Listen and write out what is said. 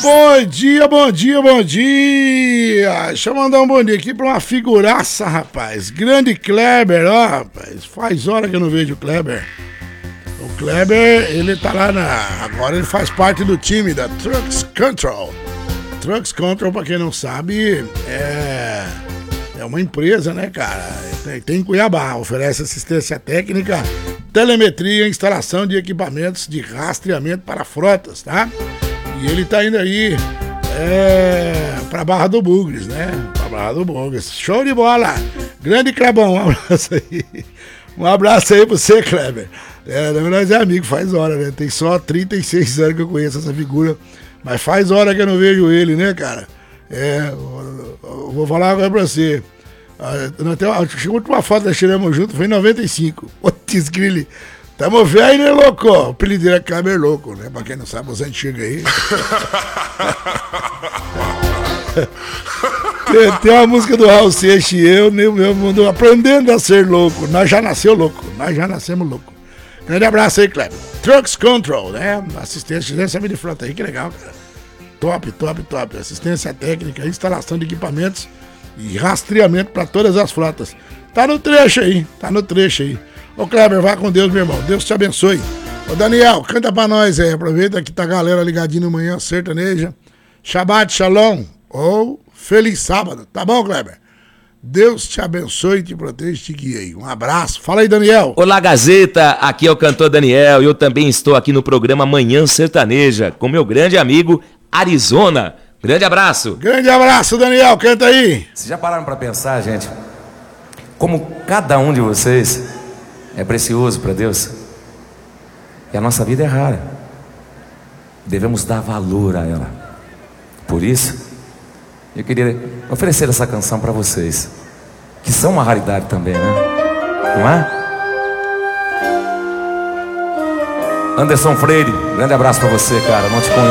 Bom dia, bom dia, bom dia! Deixa eu mandar um bom dia aqui pra uma figuraça, rapaz. Grande Kleber, ó, rapaz. Faz hora que eu não vejo o Kleber. O Kleber, ele tá lá agora ele faz parte do time da Trucks Control. Trucks Control, pra quem não sabe, é uma empresa, né, cara? Tem em Cuiabá, oferece assistência técnica, telemetria e instalação de equipamentos de rastreamento para frotas, tá? E ele tá indo aí pra Barra do Bugres, né? Pra Barra do Bugres. Show de bola! Grande Clebão, um abraço aí. Um abraço aí pra você, Kleber. Nós é amigo, faz hora, né? Tem só 36 anos que eu conheço essa figura. Mas faz hora que eu não vejo ele, né, cara? Eu vou falar agora pra você. A última foto que nós tiramos junto foi em 95. Putz, Grilli. Tamo velho, né, louco? O apelido dele é Kleber Louco, né? Pra quem não sabe, você chega aí. Tem uma música do Raul Seixas e eu, meu mundo, aprendendo a ser louco. Nós já nascemos louco. Nós já nascemos louco. Grande abraço aí, Kleber. Trucks Control, né? Assistência de frota aí, que legal, cara. Top, top, top. Assistência técnica, instalação de equipamentos e rastreamento pra todas as frotas. Tá no trecho aí. Ô, Kleber, vá com Deus, meu irmão. Deus te abençoe. Ô, Daniel, canta pra nós aí. Aproveita que tá a galera ligadinha no Manhã Sertaneja. Shabbat Shalom ou Feliz Sábado. Tá bom, Kleber? Deus te abençoe, te proteja e te guie aí. Um abraço. Fala aí, Daniel. Olá, Gazeta. Aqui é o cantor Daniel e eu também estou aqui no programa Manhã Sertaneja com meu grande amigo Arizona. Grande abraço. Grande abraço, Daniel. Canta aí. Vocês já pararam pra pensar, gente, como cada um de vocês é precioso para Deus? E a nossa vida é rara. Devemos dar valor a ela. Por isso, eu queria oferecer essa canção para vocês, que são uma raridade também, né? Não é? Anderson Freire, grande abraço para você, cara. Não te conheço.